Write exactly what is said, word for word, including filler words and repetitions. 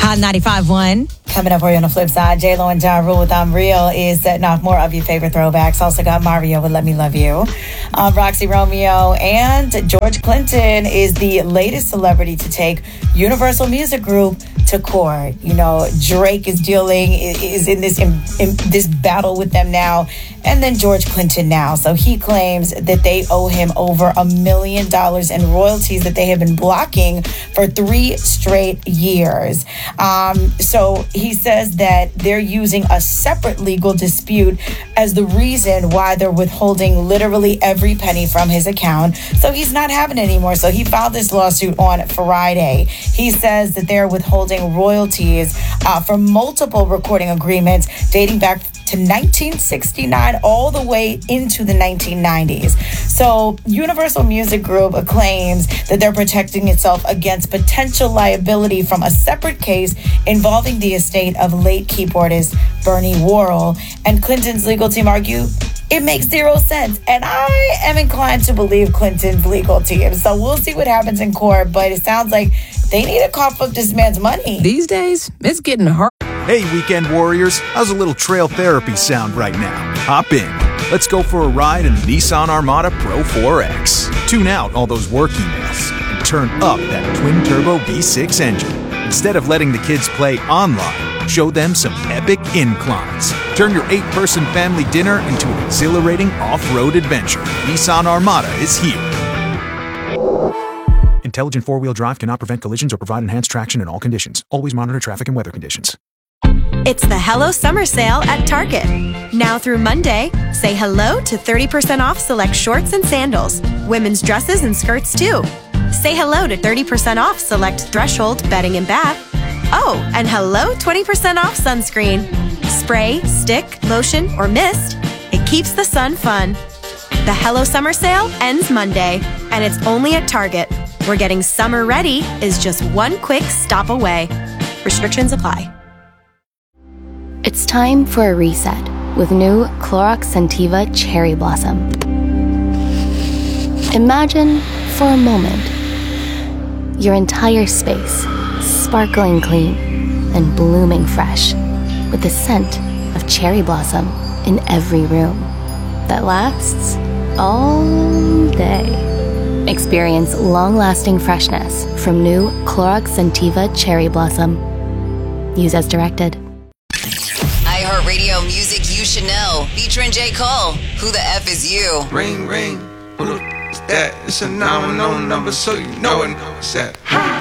Hot ninety-five point one. Coming up for you on the flip side, J-Lo and Ja Rule with I'm Real is setting off more of your favorite throwbacks. Also got Mario with Let Me Love You. Um, Roxy Romeo and George Clinton is the latest celebrity to take Universal Music Group to court. You know, Drake is dealing, is in this in, in this battle with them now, and then George Clinton now. So he claims that they owe him over a million dollars in royalties that they have been blocking for three straight years. Um, so he says that they're using a separate legal dispute as the reason why they're withholding literally every penny from his account. So he's not having it anymore. So he filed this lawsuit on Friday. He says that they're withholding royalties uh, for multiple recording agreements dating back to nineteen sixty-nine all the way into the nineteen nineties. So Universal Music Group claims that they're protecting itself against potential liability from a separate case involving the estate of late keyboardist Bernie Worrell. And Clinton's legal team argue it makes zero sense. And I am inclined to believe Clinton's legal team. So we'll see what happens in court, but it sounds like they need to cough up this man's money. These days, it's getting hard. Hey, weekend warriors, how's a little trail therapy sound right now? Hop in. Let's go for a ride in the Nissan Armada Pro four X. Tune out all those work emails and turn up that twin-turbo V six engine. Instead of letting the kids play online, show them some epic inclines. Turn your eight-person family dinner into an exhilarating off-road adventure. Nissan Armada is here. Intelligent four-wheel drive cannot prevent collisions or provide enhanced traction in all conditions. Always monitor traffic and weather conditions. It's the Hello Summer Sale at Target. Now through Monday, say hello to thirty percent off select shorts and sandals, women's dresses and skirts too. Say hello to thirty percent off select Threshold bedding and bath. Oh, and hello twenty percent off sunscreen. Spray, stick, lotion, or mist, it keeps the sun fun. The Hello Summer Sale ends Monday, and it's only at Target, where getting summer ready is just one quick stop away. Restrictions apply. It's time for a reset with new Clorox Scentiva Cherry Blossom. Imagine, for a moment, your entire space sparkling clean and blooming fresh with the scent of cherry blossom in every room that lasts all day. Experience long-lasting freshness from new Clorox Scentiva Cherry Blossom. Use as directed. iHeartRadio music you should know. Featuring J. Cole. Who the F is you? Ring, ring. Who the f is that? It's a nine one zero number, so you know it. It's that.